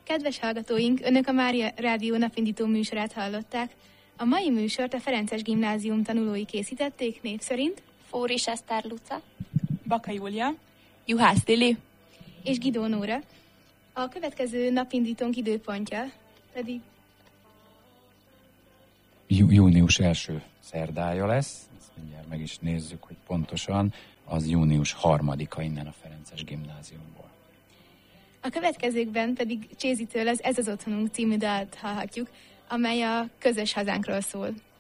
Kedves hallgatóink, Önök a Mária Rádió napindító műsorát hallották. A mai műsort a Ferences Gimnázium tanulói készítették név szerint Fóris Eszter Luca, Baka Júlia, Juhász Lili és Gidó Nóra. A következő napindítónk időpontja pedig június első szerdája lesz. Ezt mindjárt meg is nézzük, hogy pontosan az június 3-a innen a Ferences Gimnáziumból. A következőkben pedig Csézitől az Ez az otthonunk című dalt hallhatjuk, amely a közös hazánkról szól.